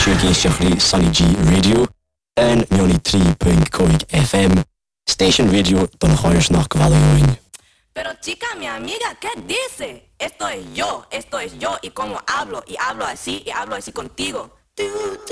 géisteach Sunny G Radio en Mioni 3.5 FM Station Radio don Choirs nach Gvalioin. Pero chica, mi amiga, ¿qué dice? Esto es yo y cómo hablo, y hablo así contigo.